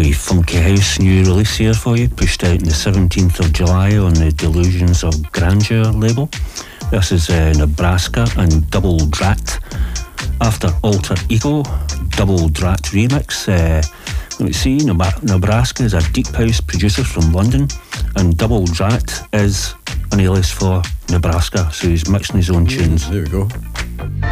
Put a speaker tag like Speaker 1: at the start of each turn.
Speaker 1: wee funky house new release here for you, pushed out on the 17th of July on the Delusions of Grandeur label. This is Nebraska and Double Drat. After Alter Ego, Double Drat remix. Let me see, Nebraska is a deep house producer from London, and Double Drat is an alias for Nebraska, so he's mixing his own tunes.
Speaker 2: There we go.